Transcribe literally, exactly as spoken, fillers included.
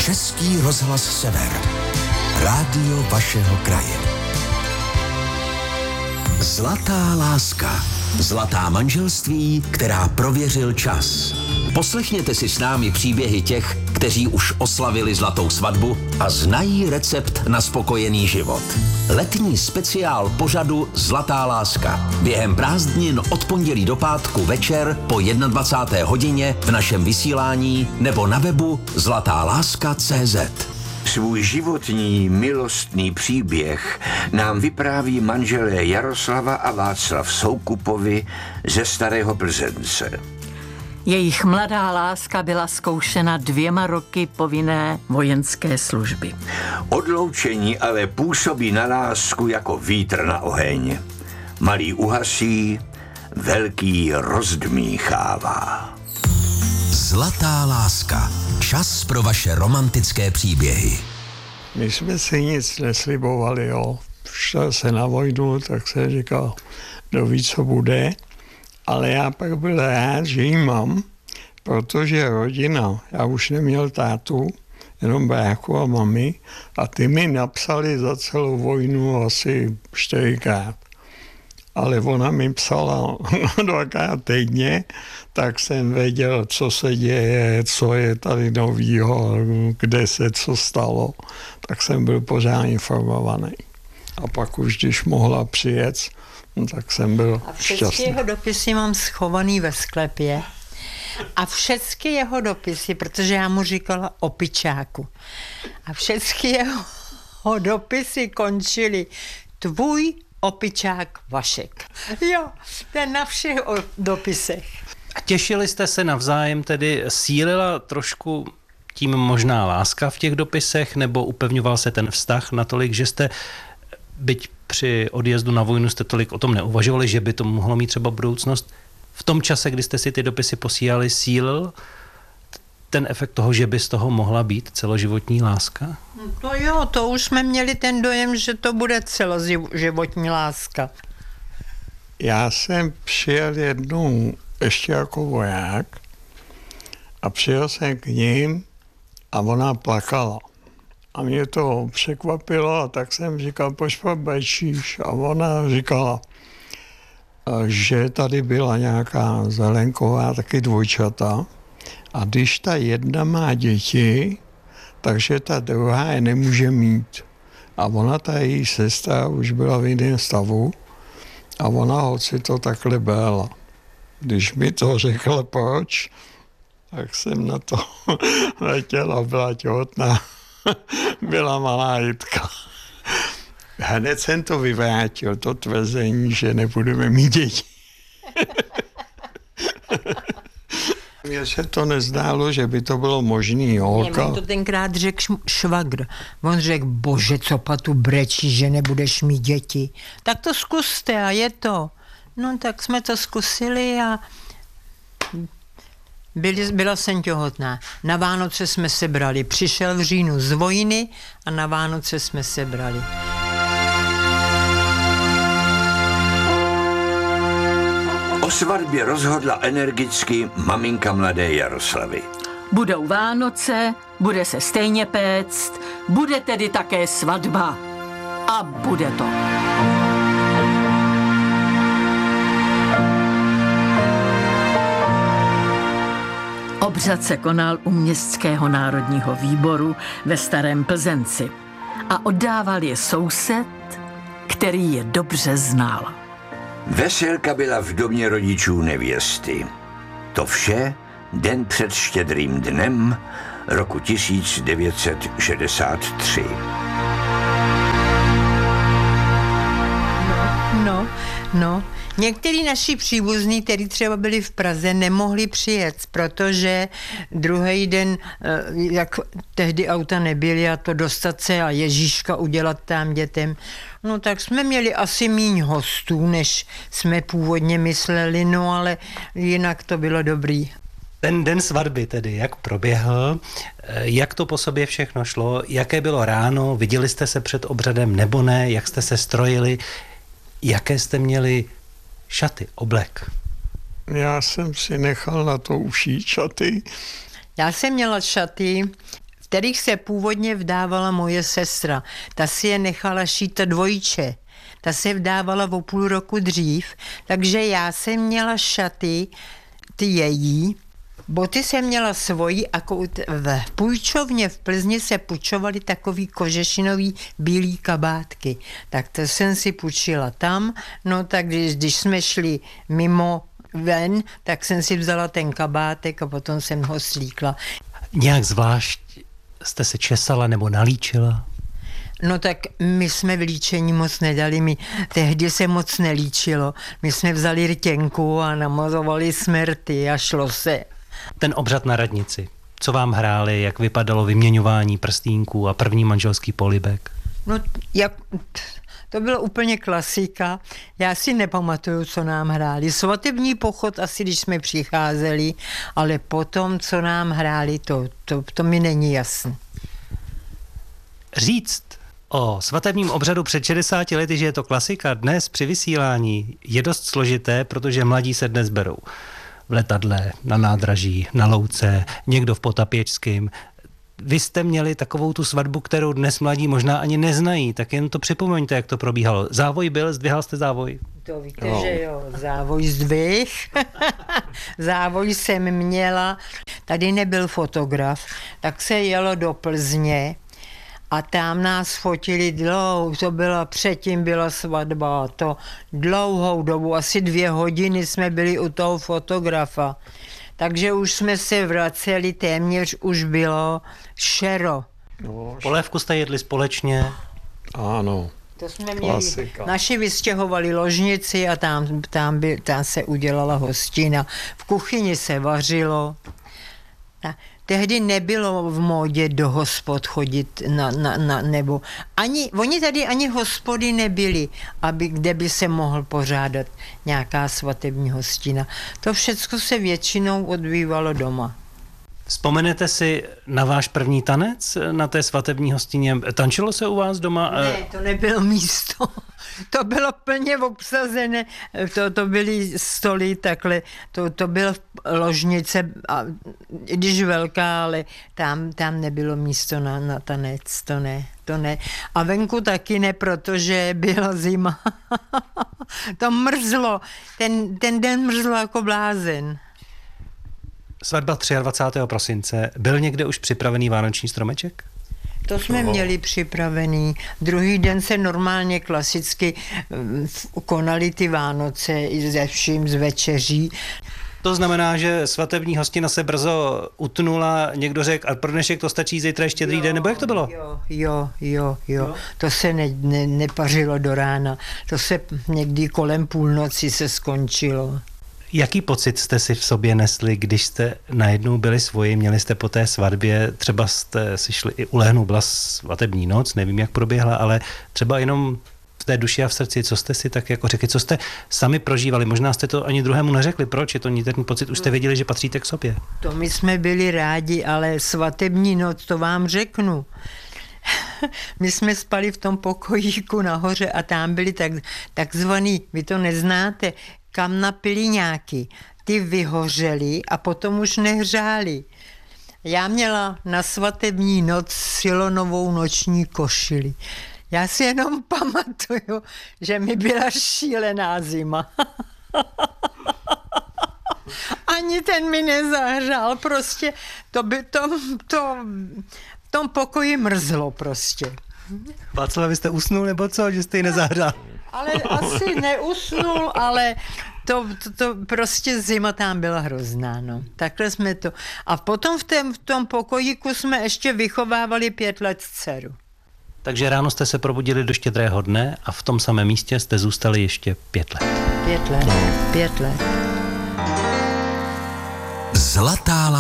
Český rozhlas Sever. Rádio vašeho kraje. Zlatá láska. Zlatá manželství, která prověřil čas. Poslechněte si s námi příběhy těch, kteří už oslavili zlatou svatbu a znají recept na spokojený život. Letní speciál pořadu Zlatá láska. Během prázdnin od pondělí do pátku večer po dvacáté jedné hodině v našem vysílání nebo na webu zlatá láska tečka cé zet. Svůj životní milostný příběh nám vypráví manželé Jaroslava a Václav Soukupovi ze Starého Plzence. Jejich mladá láska byla zkoušena dvěma roky povinné vojenské služby. Odloučení ale působí na lásku jako vítr na oheň. Malý uhasí, velký rozdmíchává. Zlatá láska. Čas pro vaše romantické příběhy. My jsme si nic neslibovali, jo. Šel se na vojnu, tak jsem říkal, kdo ví, co bude. Ale já pak byl rád, že ji mám, protože rodina, já už neměl tátu, jenom bráchu a mami, a ty mi napsali za celou vojnu asi čtyřikrát. Ale ona mi psala dvakrát týdně, tak jsem věděl, co se děje, co je tady novýho, kde se co stalo. Tak jsem byl pořád informovaný. A pak už, když mohla přijet, no, tak jsem byl a všechny šťastný. jeho dopisy mám schovaný ve sklepě. A všechny jeho dopisy, protože já mu říkala opičáku. A všechny jeho dopisy končily tvůj opičák Vašek. Jo, ten na všech dopisech. A těšili jste se navzájem, tedy sílila trošku tím možná láska v těch dopisech, nebo upevňoval se ten vztah natolik, že jste, byť při odjezdu na vojnu jste tolik o tom neuvažovali, že by to mohlo mít třeba budoucnost? V tom čase, kdy jste si ty dopisy posílali, sílil ten efekt toho, že by z toho mohla být celoživotní láska? To jo, to už jsme měli ten dojem, že to bude celoživotní láska. Já jsem přijel jednou ještě jako voják a přijel jsem k ním a ona plakala. A mě to překvapilo a tak jsem říkal, proč bečíš? A ona říkala, že tady byla nějaká Zelenková, taky dvojčata. A když ta jedna má děti, takže ta druhá je nemůže mít. A ona, ta její sestra, už byla v jiném stavu a ona holci to takhle brala. Když mi to řekla proč, tak jsem na to letěla, byla těhotná. Byla malá Jitka. Hned jsem to vyvrátil, to tvrzení, že nebudeme mít děti. Mně se to nezdálo, že by to bylo možný, holka. On to tenkrát řekl švagr. On řekl, bože, co pa tu brečí, že nebudeš mít děti. Tak to zkuste a je to. No tak jsme to zkusili a byli, byla jsem těhotná. Na Vánoce jsme se brali. Přišel v říjnu z vojny a na Vánoce jsme se brali. O svatbě rozhodla energicky maminka mladé Jaroslavy. Budou Vánoce, bude se stejně péct, bude tedy také svatba. A bude to. Obřad se konal u Městského národního výboru ve Starém Plzenci a oddával je soused, který je dobře znal. Veselka byla v domě rodičů nevěsty. To vše den před Štědrým dnem roku tisíc devět set šedesát tři. No, no, no. Některý naši příbuzní, kteří třeba byli v Praze, nemohli přijet, protože druhý den, jak tehdy auta nebyly a to dostat se a Ježíška udělat tam dětem, no tak jsme měli asi míň hostů, než jsme původně mysleli, no ale jinak to bylo dobrý. Ten den svatby tedy, jak proběhl, jak to po sobě všechno šlo, jaké bylo ráno, viděli jste se před obřadem nebo ne, jak jste se strojili, jaké jste měli šaty, oblek? Já jsem si nechal na to ušít šaty. Já jsem měla šaty kterých se původně vdávala moje sestra. Ta si je nechala šít dvojče. Ta se vdávala o půl roku dřív, takže já jsem měla šaty, ty její, boty jsem měla svoji a v půjčovně v Plzni se půjčovaly takový kožešinový bílý kabátky. Tak to jsem si půjčila tam, no tak když, když jsme šli mimo ven, tak jsem si vzala ten kabátek a potom jsem ho slíkla. Nějak zvlášť jste se česala nebo nalíčila? No tak my jsme v líčení moc nedali, my tehdy se moc nelíčilo. My jsme vzali rtěnku a namazovali jsme rty a šlo se. Ten obřad na radnici, co vám hráli, jak vypadalo vyměňování prstínků a první manželský polibek? No jak... To bylo úplně klasika. Já si nepamatuju, co nám hráli. Svatební pochod asi, když jsme přicházeli, ale potom, co nám hráli, to, to, to mi není jasné. Říct o svatebním obřadu před šedesáti lety, že je to klasika, dnes při vysílání je dost složité, protože mladí se dnes berou v letadle, na nádraží, na louce, někdo v Potapěčském. Vy jste měli takovou tu svatbu, kterou dnes mladí možná ani neznají, tak jen to připomeňte, jak to probíhalo. Závoj byl, zdvihal jste závoj? To víte, no. Že jo, závoj zdvih. Závoj jsem měla, tady nebyl fotograf, tak se jelo do Plzně a tam nás fotili dlouho, to byla, předtím byla svatba, to dlouhou dobu, asi dvě hodiny jsme byli u toho fotografa. Takže už jsme se vraceli, téměř už bylo šero. No, Polévku jste jedli společně? Ano. To jsme měli. Klasika. Naši vystěhovali ložnici a tam, tam, by, tam se udělala hostina. V kuchyni se vařilo. A tehdy nebylo v módě do hospod chodit, na, na, na, nebo ani, oni tady ani hospody nebyly, aby, kde by se mohl pořádat nějaká svatební hostina. To všecko se většinou odbývalo doma. Vzpomenete si na váš první tanec na té svatební hostině? Tančilo se u vás doma? Ne, to nebylo místo. To bylo plně obsazené. To, to byly stoly takhle. To, to byla ložnice, a, když velká, ale tam, tam nebylo místo na, na tanec. To ne, to ne. A venku taky ne, protože byla zima. To mrzlo. Ten, ten den mrzlo jako blázen. Svatba dvacátého třetího prosince. Byl někde už připravený vánoční stromeček? To jsme no. měli připravený. Druhý den se normálně klasicky konaly ty Vánoce i ze vším, z večeří. To znamená, že svatební hostina se brzo utnula, někdo řekl, a pro dnešek to stačí, zítra je Štědrý den, nebo jak to bylo? Jo, jo, jo, jo. To se ne, ne, nepařilo do rána. To se někdy kolem půlnoci se skončilo. Jaký pocit jste si v sobě nesli, když jste najednou byli svoji, měli jste po té svatbě, třeba jste si šli i ulehnout, byla svatební noc, nevím, jak proběhla, ale třeba jenom v té duši a v srdci, co jste si tak jako řekli, co jste sami prožívali, možná jste to ani druhému neřekli, proč je to ten pocit, už jste věděli, že patříte k sobě. To my jsme byli rádi, ale svatební noc, to vám řeknu. My jsme spali v tom pokojíku nahoře a tam byli tak, takzvaný, vy to neznáte, kamnapiliňáky. Ty vyhořely a potom už nehřály. Já měla na svatební noc silonovou noční košili. Já si jenom pamatuju, že mi byla šílená zima. Ani ten mi nezahřál, prostě to by to, to v tom pokoji mrzlo prostě. Václav, vy jste usnul nebo co, že jste ji nezahřál? Ale asi neusnul, ale to, to, to prostě zima tam byla hrozná, no. Takhle jsme to. A potom v, tém, v tom pokojíku jsme ještě vychovávali pět let dceru. Takže ráno jste se probudili do Štědrého dne a v tom samém místě jste zůstali ještě pět let. Pět let, pět let. Zlatá